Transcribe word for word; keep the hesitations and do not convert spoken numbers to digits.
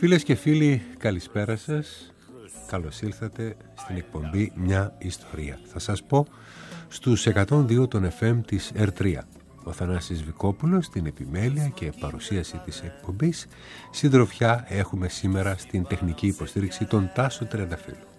Φίλες και φίλοι, καλησπέρα σας. Καλώς ήλθατε στην εκπομπή Μια Ιστορία. Θα σας πω στους εκατόν δύο των εφ εμ της ερ τρία. Ο Θανάσης Βικόπουλος στην επιμέλεια και παρουσίαση της εκπομπής. Συντροφιά έχουμε σήμερα στην τεχνική υποστήριξη των Τάσο Τριανταφύλου.